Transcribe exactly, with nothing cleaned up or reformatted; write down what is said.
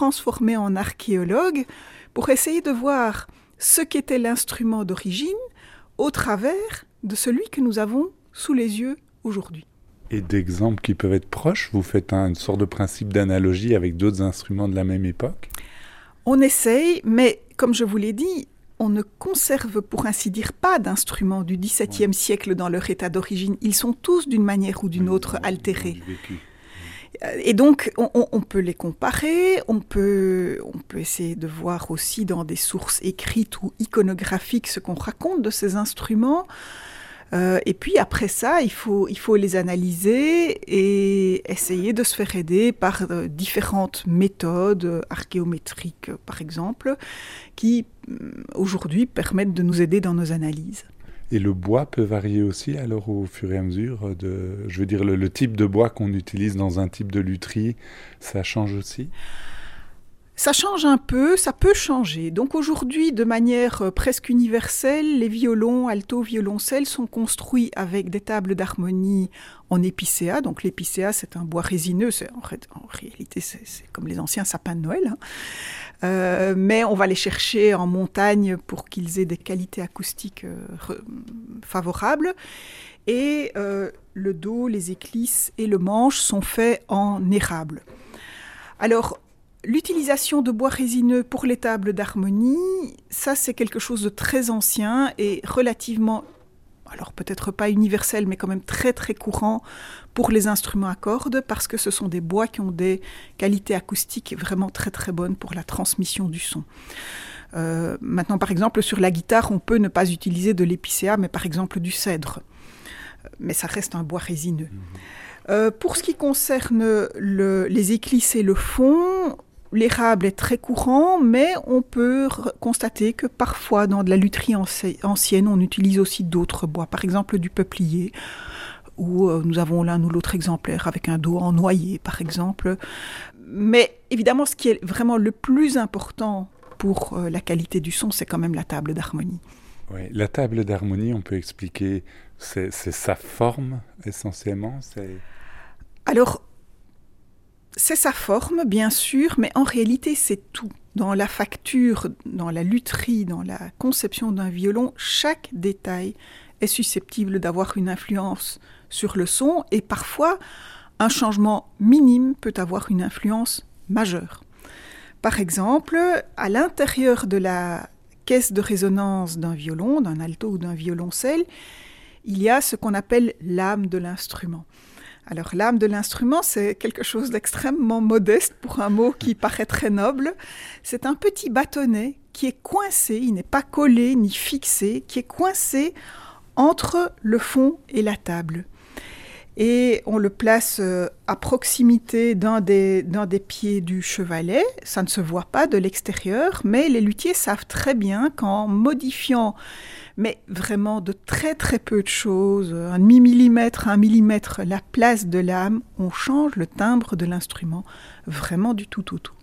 transformé en archéologue pour essayer de voir ce qu'était l'instrument d'origine au travers de celui que nous avons sous les yeux aujourd'hui. Et d'exemples qui peuvent être proches, vous faites un, une sorte de principe d'analogie avec d'autres instruments de la même époque? On essaye, mais comme je vous l'ai dit, on ne conserve pour ainsi dire pas d'instruments du dix-septième ouais. siècle dans leur état d'origine. Ils sont tous d'une manière ou d'une oui, autre altérés. Et donc, on, on peut les comparer, on peut, on peut essayer de voir aussi dans des sources écrites ou iconographiques ce qu'on raconte de ces instruments. Euh, et puis après ça, il faut, il faut les analyser et essayer de se faire aider par euh, différentes méthodes euh, archéométriques, euh, par exemple, qui euh, aujourd'hui permettent de nous aider dans nos analyses. Et le bois peut varier aussi alors au fur et à mesure de, je veux dire, le, le type de bois qu'on utilise dans un type de lutherie, ça change aussi? Ça change un peu, ça peut changer. Donc aujourd'hui, de manière euh, presque universelle, les violons, alto, violoncelles sont construits avec des tables d'harmonie en épicéa. Donc l'épicéa, c'est un bois résineux. C'est, en, fait, en réalité, c'est, c'est comme les anciens sapins de Noël. Hein. Euh, mais on va les chercher en montagne pour qu'ils aient des qualités acoustiques euh, re, favorables. Et euh, le dos, les éclisses et le manche sont faits en érable. Alors, l'utilisation de bois résineux pour les tables d'harmonie, ça c'est quelque chose de très ancien et relativement, alors peut-être pas universel, mais quand même très très courant pour les instruments à cordes, parce que ce sont des bois qui ont des qualités acoustiques vraiment très très bonnes pour la transmission du son. Euh, maintenant par exemple sur la guitare, on peut ne pas utiliser de l'épicéa, mais par exemple du cèdre. Mais ça reste un bois résineux. Mmh. Euh, pour ce qui concerne le, les éclisses et le fond, l'érable est très courant, mais on peut r- constater que parfois, dans de la lutherie anci- ancienne, on utilise aussi d'autres bois. Par exemple, du peuplier, où euh, nous avons l'un ou l'autre exemplaire avec un dos en noyer, par exemple. Mais évidemment, ce qui est vraiment le plus important pour euh, la qualité du son, c'est quand même la table d'harmonie. Oui, la table d'harmonie, on peut expliquer, c'est, c'est sa forme, essentiellement c'est... Alors, c'est sa forme, bien sûr, mais en réalité, c'est tout. Dans la facture, dans la lutherie, dans la conception d'un violon, chaque détail est susceptible d'avoir une influence sur le son et parfois, un changement minime peut avoir une influence majeure. Par exemple, à l'intérieur de la caisse de résonance d'un violon, d'un alto ou d'un violoncelle, il y a ce qu'on appelle l'âme de l'instrument. Alors l'âme de l'instrument, c'est quelque chose d'extrêmement modeste pour un mot qui paraît très noble. C'est un petit bâtonnet qui est coincé, il n'est pas collé ni fixé, qui est coincé entre le fond et la table. Et on le place euh, à proximité d'un des, d'un des pieds du chevalet. Ça ne se voit pas de l'extérieur, mais les luthiers savent très bien qu'en modifiant, mais vraiment de très très peu de choses, un demi-millimètre, un millimètre, la place de l'âme, on change le timbre de l'instrument, vraiment du tout tout tout.